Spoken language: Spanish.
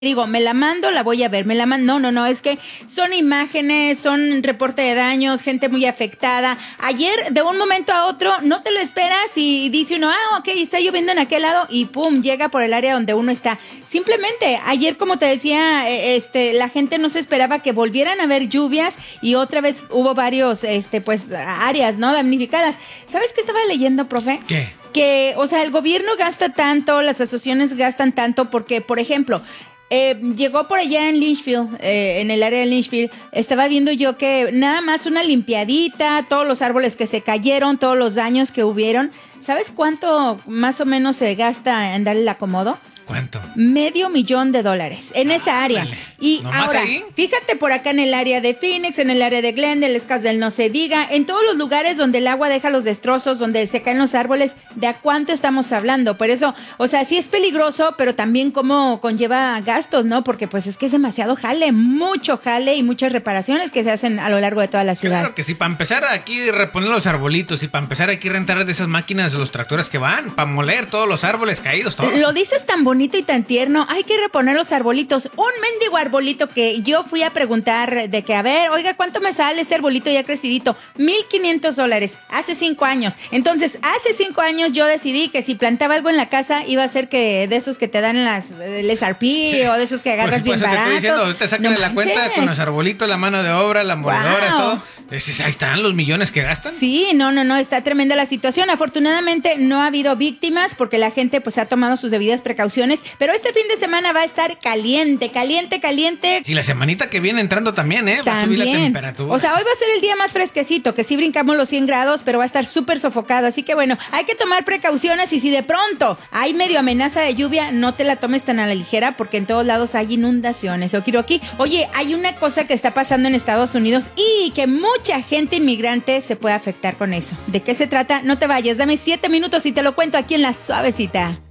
digo, me la mando, la voy a ver, me la mando. No, es que son imágenes, son reporte de daños, gente muy afectada. Ayer, de un momento a otro, no te lo esperas y dice uno, ok, está lloviendo en aquel lado y pum, llega por el área donde uno está. Simplemente, ayer, como te decía, la gente no se esperaba que volvieran a haber lluvias y otra vez hubo varios, áreas, ¿no? Damnificadas. ¿Sabes qué estaba leyendo, profe? ¿Qué? Que, o sea, el gobierno gasta tanto, las asociaciones gastan tanto porque, por ejemplo, llegó por allá en Lynchfield, en el área de Lynchfield, estaba viendo yo que nada más una limpiadita, todos los árboles que se cayeron, todos los daños que hubieron. ¿Sabes cuánto más o menos se gasta en darle el acomodo? ¿Cuánto? $500,000 en esa área. Vale. Y ahora, ahí, fíjate por acá en el área de Phoenix, en el área de Glendale, Scottsdale, no se diga, en todos los lugares donde el agua deja los destrozos, donde se caen los árboles, ¿de a cuánto estamos hablando? Por eso, o sea, sí es peligroso, pero también como conlleva gastos, ¿no? Porque pues es que es demasiado jale, mucho jale y muchas reparaciones que se hacen a lo largo de toda la ciudad. Claro que sí, para empezar aquí reponer los arbolitos y para empezar aquí rentar de esas máquinas, los tractores que van, para moler todos los árboles caídos, todo. Lo dices tan bonito y tan tierno, hay que reponer los arbolitos. Un mendigo arbolito que yo fui a preguntar de que, a ver, oiga, ¿cuánto me sale este arbolito ya crecidito? $1,500, hace 5 años. Entonces, hace 5 años yo decidí que si plantaba algo en la casa iba a ser que de esos que te dan el SRP o de esos que agarras bien baratos. Te estoy diciendo, ahorita sácale la cuenta con los arbolitos, la mano de obra, las moledoras, todo. Ahí están los millones que gastan. Sí, no, está tremenda la situación. Afortunadamente no ha habido víctimas porque la gente pues ha tomado sus debidas precauciones, pero este fin de semana va a estar caliente. Sí, la semanita que viene entrando también, va a subir la temperatura. O sea, hoy va a ser el día más fresquecito, que sí brincamos los 100 grados, pero va a estar súper sofocado. Así que bueno, hay que tomar precauciones y si de pronto hay medio amenaza de lluvia, no te la tomes tan a la ligera porque en todos lados hay inundaciones. Okiroki. Oye, hay una cosa que está pasando en Estados Unidos y que mucha gente inmigrante se puede afectar con eso. ¿De qué se trata? No te vayas, dame 7 minutos y te lo cuento aquí en La Suavecita.